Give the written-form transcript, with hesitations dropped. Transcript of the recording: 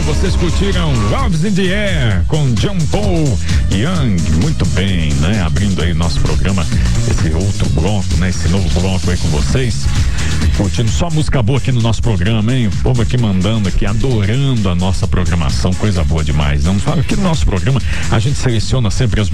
vocês curtiram Love's in the Air com John Paul Young, muito bem, né? Abrindo aí nosso programa, esse outro bloco, né? Esse novo bloco aí com vocês, curtindo só música boa aqui no nosso programa, hein? O povo aqui mandando aqui, adorando a nossa programação, coisa boa demais, não? Aqui no nosso programa a gente seleciona sempre as